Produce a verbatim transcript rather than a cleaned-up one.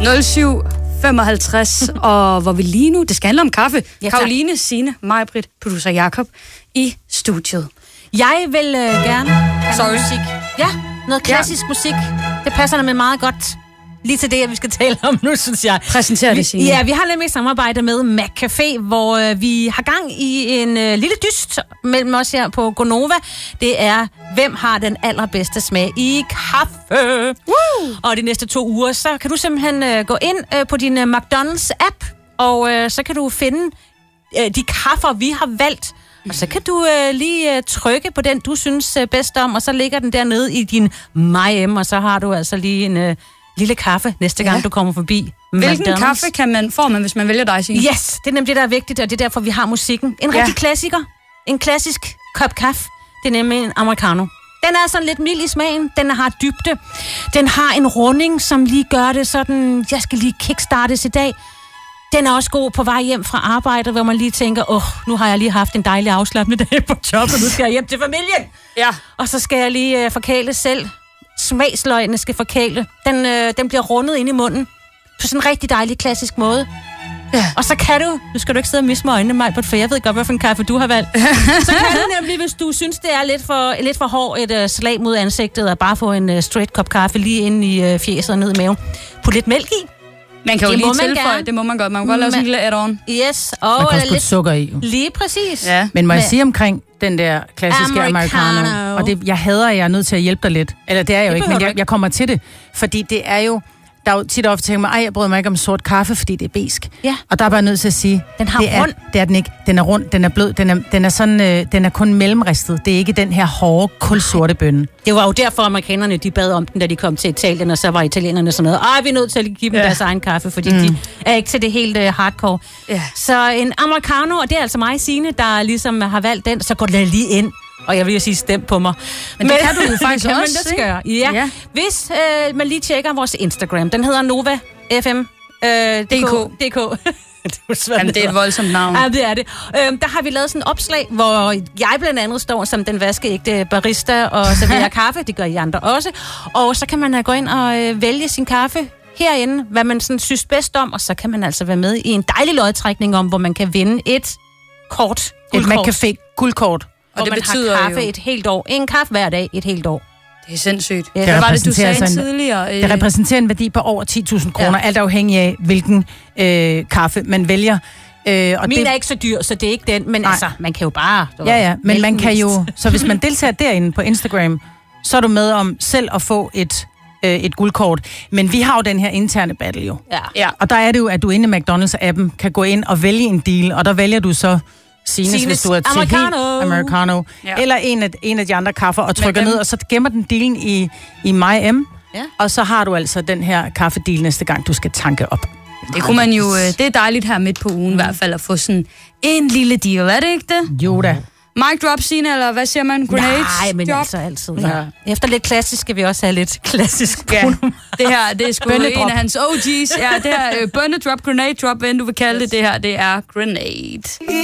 nul syv femoghalvtreds, og hvor vi lige nu, det skal handle om kaffe. Ja, Karoline, Signe, Maj-Brit, producer Jakob i studiet. Jeg vil øh, gerne have Sorry. noget musik. Ja, noget klassisk ja. musik. Det passer nemlig meget godt lige til det, vi skal tale om nu, synes jeg. Præsentere det, Signe. Ja, vi har nemlig samarbejde med McCafé, hvor øh, vi har gang i en øh, lille dyst mellem os her på Gonova. Det er, hvem har den allerbedste smag i kaffe? Woo! Og de næste to uger, så kan du simpelthen øh, gå ind øh, på din øh, McDonald's-app, og øh, så kan du finde øh, de kaffer, vi har valgt. Og så kan du øh, lige øh, trykke på den, du synes øh, bedst om, og så ligger den dernede i din MyM, og så har du altså lige en øh, lille kaffe næste gang, ja. du kommer forbi. Hvilken McDonald's. kaffe kan man få, man, hvis man vælger dig, Signe? Yes, det er nemlig det, der er vigtigt, og det er derfor, vi har musikken. En Ja. rigtig klassiker. En klassisk kop kaffe. Det er nemlig en americano. Den er sådan lidt mild i smagen. Den har dybde. Den har en runding, som lige gør det sådan, jeg skal lige kickstartes i dag. Den er også god på vej hjem fra arbejde, hvor man lige tænker, åh, oh, nu har jeg lige haft en dejlig afslappende dag på job, og nu skal jeg hjem til familien. Ja. Og så skal jeg lige øh, forkæle selv. Smagsløgene skal forkæle. Den, øh, den bliver rundet ind i munden. På sådan en rigtig dejlig, klassisk måde. Ja. Og så kan du, nu skal du ikke sidde og misse med øjnene, Maj, for jeg ved godt, hvilken kaffe du har valgt. Så kan du nemlig, hvis du synes, det er lidt for, lidt for hård et uh, slag mod ansigtet, og bare få en uh, straight kop kaffe lige ind i uh, fjeset og ned i maven. Put lidt mælk i. Man kan jo Det lige må man tilføje, gerne. det må man godt. Man kan godt lave sådan en lille add-on. Yes. Og Man kan også lidt putte sukker i. Jo. lige præcis. Ja. Men må jeg Men- sige omkring den der klassiske Americano. americano, og det, jeg hader, at jeg er nødt til at hjælpe dig lidt. Eller det er jeg jo Det ikke, behøver men du jeg, ikke. jeg kommer til det. Fordi det er jo, der er jo tit ofte tænker mig, ej, jeg bryder mig ikke om sort kaffe, fordi det er besk. Ja. Og der er bare nødt til at sige, Den har det er, rund. det er den ikke. Den er rund, den er blød, den er, den er sådan, øh, den er kun mellemristet. Det er ikke den her hårde, kulsorte bønne. Det var jo derfor, amerikanerne de bad om den, da de kom til Italien, og så var italienerne sådan noget, ej, vi er nødt til at give dem Ja. ja. deres egen kaffe, fordi mm. de er ikke til det helt uh, hardcore. Ja. Så en americano, og det er altså mig, Signe, der ligesom har valgt den, så går den lige ind. Og jeg vil jo sige, stem på mig. Men det kan du jo faktisk det kan også, man da ikke? gøre. Ja. Ja. ja. Hvis øh, man lige tjekker vores Instagram, den hedder Nova F M. Øh, D K. D K. Det er jo svært, Jamen, det er et voldsomt navn. Ja, det er det. Øhm, der har vi lavet sådan et opslag, hvor jeg blandt andet står som den vaskeægte barista og serverer kaffe. Det gør I andre også. Og så kan man uh, gå ind og uh, vælge sin kaffe herinde, hvad man sådan synes bedst om, og så kan man altså være med i en dejlig lodtrækning om, hvor man kan vinde et kort. Et guldkort, McCafé guldkort. hvor Og det man betyder har kaffe jo- et helt år. En kaffe hver dag, et helt år. Det er sindssygt. Ja. Hvad Det var det, du sagde repræsenterer sådan- tidligere? Det repræsenterer en værdi på over ti tusind kroner, Ja. alt afhængig af, hvilken øh, kaffe man vælger. Øh, og Min det, er ikke så dyr, så det er ikke den, men Nej. altså, man kan jo bare... du Ja, ved, ja, men mælke man den kan jo... mest. Så hvis man deltager derinde på Instagram, så er du med om selv at få et, øh, et guldkort. Men vi har jo den her interne battle jo. Ja. Ja. Og der er det jo, at du inde i McDonald's-appen kan gå ind og vælge en deal, og der vælger du så Sines, Sines hvis du er til Americano. helt Americano, Ja. ja. eller en af, en af de andre kaffer, og trykker dem- ned, og så gemmer den dealen i, i MyM, Ja. og så har du altså den her kaffedeal næste gang, du skal tanke op. Det kunne man jo... øh, Det er dejligt her midt på ugen i hvert fald at få sådan en lille deal, er det ikke det? Jo da. Mic drop, Signe, eller hvad siger man? Grenade Nej, men drop? altså altid. Ja. Efter lidt klassisk skal vi også have lidt klassisk Ja, Bruno. det her, det er sgu Bønnedrop. en af hans O G's. Ja, det her uh, bønnedrop, grenade drop, hvad end du vil kalde det. Det her, det er Grenade.